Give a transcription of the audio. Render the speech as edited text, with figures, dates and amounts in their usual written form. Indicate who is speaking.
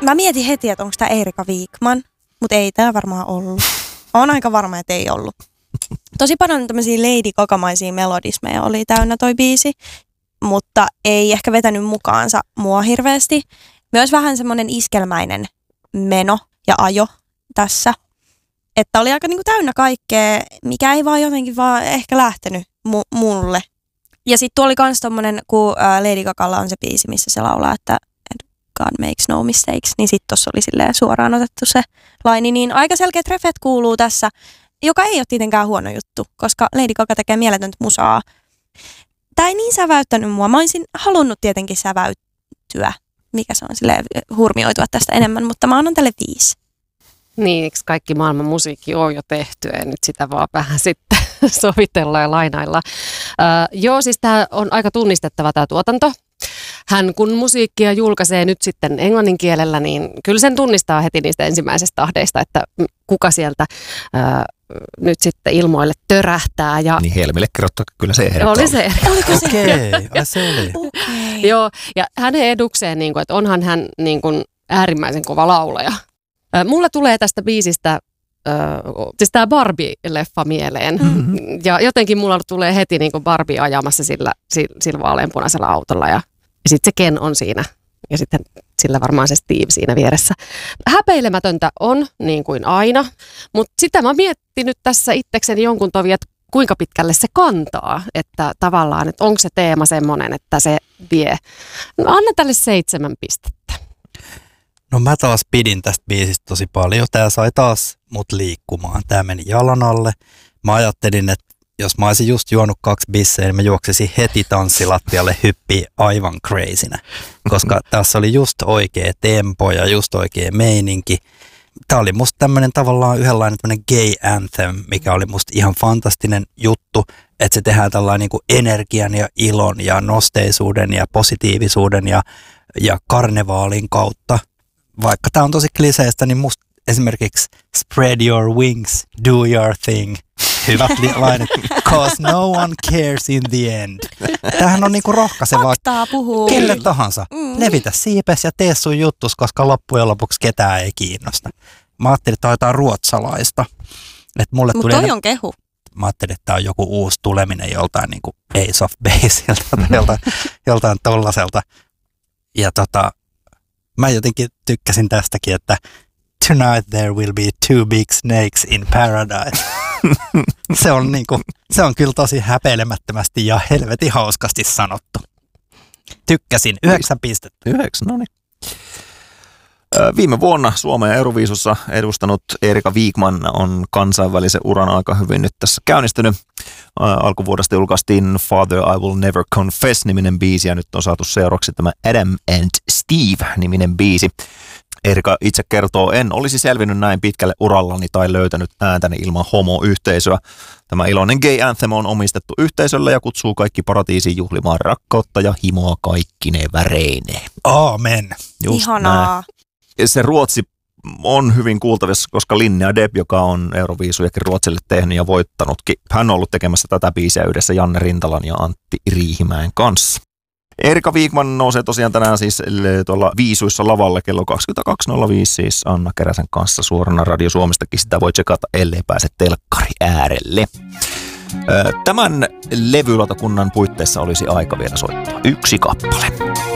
Speaker 1: Mä mietin heti, että onko tämä Erika Wikman, mutta ei tämä varmaan ollut. Olen aika varma, että ei ollut. Tosi paljon tämmöisiä Lady Gaga-maisia melodismeja oli täynnä toi biisi, mutta ei ehkä vetänyt mukaansa mua hirveästi. Myös vähän semmoinen iskelmäinen meno ja ajo tässä. Että oli aika niinku täynnä kaikkea, mikä ei vaan jotenkin vaan ehkä lähtenyt mulle. Ja sitten tuolla oli kans tommonen, kun Lady Gagalla on se biisi, missä se laulaa, että God makes no mistakes, niin sitten tuossa oli silleen suoraan otettu se laini. Niin aika selkeät refet kuuluu tässä, joka ei ole tietenkään huono juttu, koska Lady Gaga tekee mieletöntä musaa. Tämä ei niin säväyttänyt mua. Mä olisin halunnut tietenkin säväyttyä, mikä se on silleen hurmioitua tästä enemmän, mutta mä annan tälle 5.
Speaker 2: Niin, eikö kaikki maailman musiikki on jo tehty ja nyt sitä vaan vähän sitten sovitellaan ja lainaillaan. Joo, siis tämä on aika tunnistettava tämä tuotanto. Hän kun musiikkia julkaisee nyt sitten englannin kielellä, niin kyllä sen tunnistaa heti niistä ensimmäisestä tahdeista, että kuka sieltä nyt sitten ilmoille törähtää. Ja
Speaker 3: niin Helmille kerrottu, kyllä se ehdokkaan.
Speaker 2: Oli se.
Speaker 1: Oliko se?
Speaker 3: Okei, se oli.
Speaker 1: Okay.
Speaker 2: Joo, ja hänen edukseen, niin kuin, että onhan hän niin kuin äärimmäisen kova laulaja. Mulla tulee tästä biisistä siis tämä Barbie-leffa mieleen. Mm-hmm. Ja jotenkin mulla tulee heti niin kuin Barbie ajamassa sillä vaaleanpunaisella autolla ja sitten se Ken on siinä ja sitten sillä varmaan se Steve siinä vieressä. Häpeilemätöntä on niin kuin aina, mutta sitä mä oon miettinyt tässä itsekseni jonkun tovin, että kuinka pitkälle se kantaa, että tavallaan, että onko se teema semmoinen, että se vie. No, anna tälle 7 pistettä.
Speaker 4: No mä taas pidin tästä biisistä tosi paljon. Tää sai taas mut liikkumaan. Tää meni jalan alle. Mä ajattelin, että jos mä olisin just juonut 2 bisseä, niin mä juoksisin heti tanssilattialle hyppiä aivan crazynä. Koska tässä oli just oikea tempo ja just oikea meininki. Tää oli musta tämmönen tavallaan yhdenlainen gay anthem, mikä oli musta ihan fantastinen juttu. Että se tehdään tällainen niin kuin energian ja ilon ja nosteisuuden ja positiivisuuden ja karnevaalin kautta. Vaikka tää on tosi kliseistä, niin musta esimerkiksi spread your wings, do your thing. Hyvät lainet, cause no one cares in the end. Tämähän on niinku rohkaisevaa.
Speaker 1: Faktaa puhuu.
Speaker 4: Kelle tahansa. Levitä siipes ja tee sun juttus, koska loppujen lopuksi ketään ei kiinnosta. Mä ajattelin, että tää on jotain ruotsalaista.
Speaker 1: Mutta toi on kehu.
Speaker 4: Mä ajattelin, että tää on joku uusi tuleminen joltain niinku Ace of Baselta tai joltain tollaselta. Ja mä jotenkin tykkäsin tästäkin, että tonight there will be 2 big snakes in paradise. Se on kyllä tosi häpeilemättömästi ja helvetin hauskasti sanottu. Tykkäsin. 9 pistettä.
Speaker 3: 9, no niin. Viime vuonna Suomea Euroviisussa edustanut Erika Wikman on kansainvälisen uran aika hyvin nyt tässä käynnistynyt. Alkuvuodesta julkaistiin Father I Will Never Confess-niminen biisi ja nyt on saatu seuraavaksi tämä Adam and Steve-niminen biisi. Erika itse kertoo, en olisi selvinnyt näin pitkälle urallani tai löytänyt ääntäni ilman homoyhteisöä. Tämä iloinen gay anthem on omistettu yhteisölle ja kutsuu kaikki paratiisiin juhlimaan rakkautta ja himoa kaikkine väreineen.
Speaker 4: Aamen.
Speaker 1: Just ihanaa.
Speaker 3: Näin. Se ruotsi on hyvin kuultavissa, koska Linnea Deb, joka on Euroviisujakin Ruotsille tehnyt ja voittanutkin, hän on ollut tekemässä tätä biisiä yhdessä Janne Rintalan ja Antti Riihimäen kanssa. Erika Wikman nousee tosiaan tänään siis tuolla Viisuissa lavalle kello 22.05 siis Anna Keräsen kanssa suorana Radio Suomestakin. Sitä voi tsekata, ellei pääse telkkari äärelle. Tämän levylautakunnan puitteissa olisi aika vielä soittaa 1 kappale.